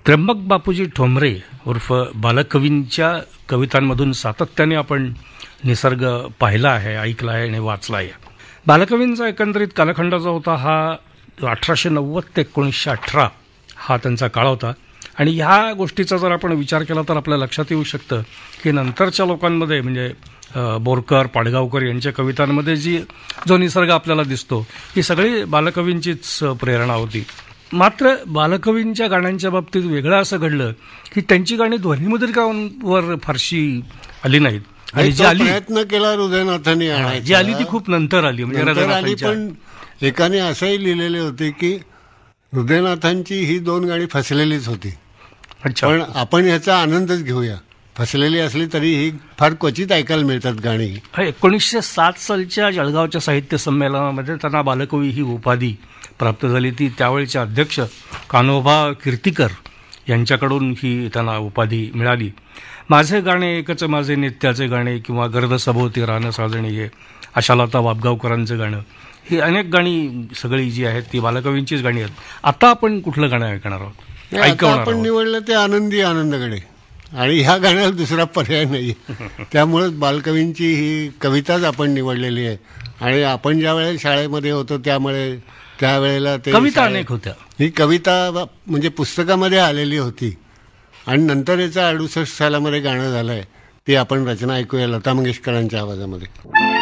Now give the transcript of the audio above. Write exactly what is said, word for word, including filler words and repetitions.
त्र्यंबक बापूजी ठोंबरे उर्फ बालकवींच्या कवितांमधून सातत्याने आपण निसर्ग पाहिला आहे, ऐकला आहे आणि वाचला आहे. बालकवींचा एकंदरीत कालखंडाचा होता हा अठराशे नव्वद ते एकोणीसशे अठरा हा त्यांचा काळ होता. आणि ह्या गोष्टीचा जर आपण विचार केला तर आपल्या लक्षात येऊ शकतं की नंतरच्या लोकांमध्ये म्हणजे बोरकर, पाडगावकर यांच्या कवितांमध्ये जी जो निसर्ग आपल्याला दिसतो ही सगळी बालकवींचीच प्रेरणा होती. मात्र बालकवींच्या गाण्यांच्या बाबतीत वेगळं असं घडलं की त्यांची गाणी ध्वनिमुद्रिकांवर फारशी आली नाहीत. आणि जी आली प्रयत्न केला हृदयनाथांनी आणायचा, जी आली ती खूप नंतर आली. म्हणजे आली. पण एकाने असंही लिहिलेले होते की हृदयनाथांची ही दोन गाणी फसलेलीच होती. पण आपण ह्याचा आनंदच घेऊया. फसलेली असली तरी ही फार क्वचित ऐकायला मिळतात गाणी. एकोणीसशे सात सालच्या जळगावच्या साहित्य संमेलनामध्ये त्यांना बालकवी ही उपाधी प्राप्त झाली. ती त्यावेळेचे अध्यक्ष कान्होबा कीर्तीकर यांच्याकडून ही त्यांना उपाधी मिळाली. माझे गाणे एकच माझे नित्याचे गाणे किंवा गर्द सभोवती रानं साजणी हे आशालता वाबगावकरांचं गाणं, ही अनेक गाणी सगळी जी आहेत ती बालकवींचीच गाणी आहेत. आता आपण कुठलं गाणं ऐकणार आहोत? आपण निवडलं ते आनंदी आनंदगडे, आणि ह्या गाण्याला दुसरा पर्याय नाही. त्यामुळेच बालकवींची ही कविताच आपण निवडलेली आहे. आणि आपण ज्या वेळेला शाळेमध्ये होतो त्यामुळे त्यावेळेला ते कविता अनेक होत्या. ही कविता म्हणजे पुस्तकामध्ये आलेली होती. आणि नंतर याचं अडुसष्ट सालामध्ये गाणं झालंय. ती आपण रचना ऐकूया लता मंगेशकरांच्या आवाजामध्ये.